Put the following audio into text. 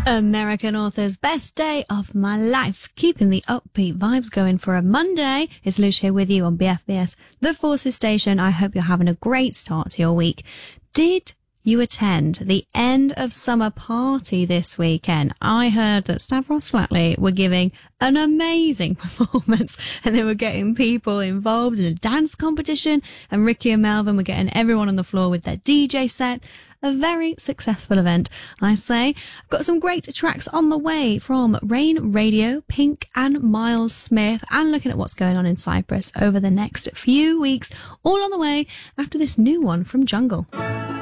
American Author's Best Day of My Life. Keeping the upbeat vibes going for a Monday. It's Lush here with you on BFBS, The Forces Station. I hope you're having a great start to your week. Did you attend the end of summer party this weekend? I heard that Stavros Flatley were giving an amazing performance and they were getting people involved in a dance competition, and Ricky and Melvin were getting everyone on the floor with their DJ set. A very successful event, I say. I've got some great tracks on the way from Rain Radio, Pink and Miles Smith, and looking at what's going on in Cyprus over the next few weeks, all on the way after this new one from Jungle.